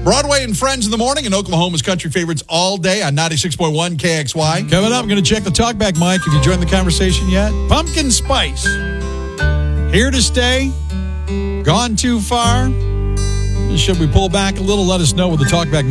Broadway and Friends in the morning and Oklahoma's country favorites all day on 96.1 KXY. Coming up, I'm going to check the talkback mic. Have you joined the conversation yet? Pumpkin spice. Here to stay? Gone too far? Should we pull back a little? Let us know with the talkback